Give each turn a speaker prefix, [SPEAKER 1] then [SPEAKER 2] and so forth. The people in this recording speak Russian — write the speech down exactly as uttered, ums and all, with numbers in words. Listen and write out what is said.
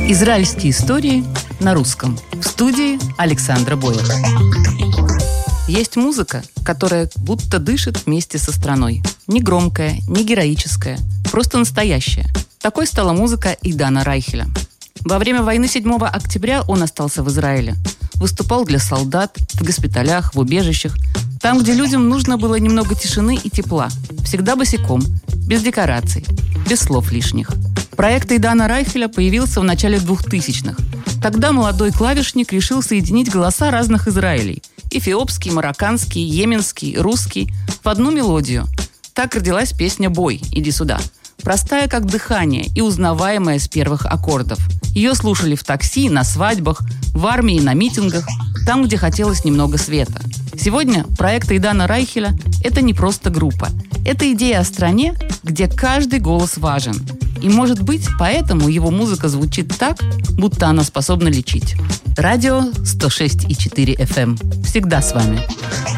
[SPEAKER 1] Израильские истории на русском. В студии Александра Бойлер. Есть музыка, которая будто дышит вместе со страной. Не громкая, не героическая, просто настоящая. Такой стала музыка Идана Райхеля. Во время войны седьмого октября он остался в Израиле. Выступал для солдат, в госпиталях, в убежищах. Там, где людям нужно было немного тишины и тепла. Всегда босиком, без декораций, без слов лишних. Проект Идана Райхеля появился в начале двухтысячных. Тогда молодой клавишник решил соединить голоса разных Израилей. Эфиопский, марокканский, йеменский, русский в одну мелодию. Так родилась песня «Бой, иди сюда». Простая, как дыхание, и узнаваемая с первых аккордов. Ее слушали в такси, на свадьбах, в армии, на митингах, там, где хотелось немного света. Сегодня проект Идана Райхеля – это не просто группа. Это идея о стране, где каждый голос важен. И, может быть, поэтому его музыка звучит так, будто она способна лечить. Радио сто шесть и четыре эф эм. Всегда с вами.